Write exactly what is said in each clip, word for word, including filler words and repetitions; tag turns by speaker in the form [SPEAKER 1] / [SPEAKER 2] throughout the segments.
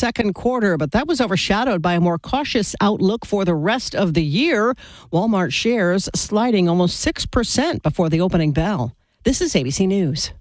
[SPEAKER 1] second quarter, but that was overshadowed by a more cautious outlook for the rest of the year. Walmart shares sliding almost six percent before the opening bell. This is A B C News.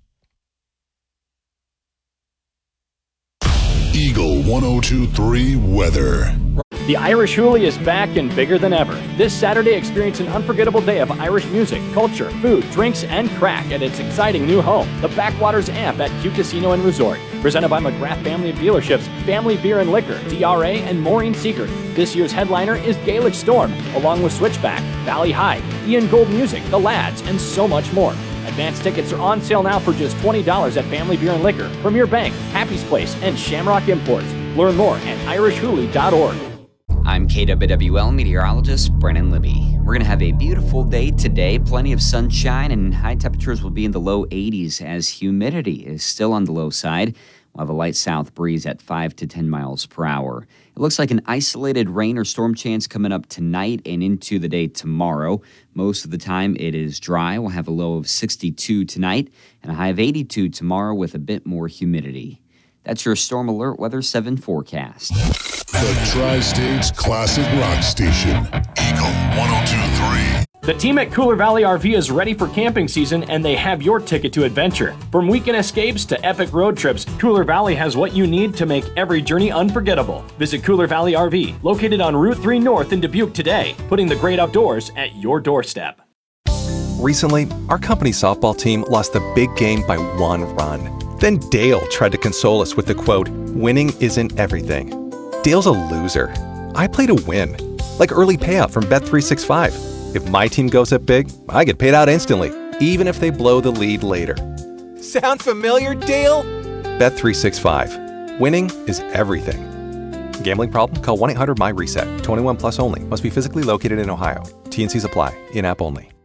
[SPEAKER 2] Eagle one oh two point three weather.
[SPEAKER 3] The Irish Hoolie is back and bigger than ever. This Saturday, experience an unforgettable day of Irish music, culture, food, drinks, and crack at its exciting new home, the Backwaters Amp at Q Casino and Resort. Presented by McGrath Family of Dealerships, Family Beer and Liquor, D R A, and Maureen Seeger. This year's headliner is Gaelic Storm, along with Switchback, Valley High, Ian Gold Music, The Lads, and so much more. Advanced tickets are on sale now for just twenty dollars at Family Beer and Liquor, Premier Bank, Happy's Place, and Shamrock Imports. Learn more at irish hoolie dot org.
[SPEAKER 4] I'm K W W L meteorologist Brennan Libby. We're going to have a beautiful day today, plenty of sunshine, and high temperatures will be in the low eighties as humidity is still on the low side. We'll have a light south breeze at five to ten miles per hour. It looks like an isolated rain or storm chance coming up tonight and into the day tomorrow. Most of the time it is dry. We'll have a low of sixty-two tonight and a high of eighty-two tomorrow with a bit more humidity. That's your Storm Alert Weather seven forecast.
[SPEAKER 2] The Tri-State's classic rock station, Eagle one oh two point three.
[SPEAKER 3] The team at Cooler Valley R V is ready for camping season, and they have your ticket to adventure. From weekend escapes to epic road trips, Cooler Valley has what you need to make every journey unforgettable. Visit Cooler Valley R V, located on Route three North in Dubuque today, putting the great outdoors at your doorstep.
[SPEAKER 5] Recently, our company softball team lost the big game by one run. Then Dale tried to console us with the quote, "Winning isn't everything." Dale's a loser. I play to win, like early payout from Bet three sixty-five. If my team goes up big, I get paid out instantly, even if they blow the lead later. Sound familiar, Dale? Bet three sixty-five. Winning is everything. Gambling problem? Call one eight hundred M Y RESET. twenty-one plus only. Must be physically located in Ohio. T and Cs apply. In-app only.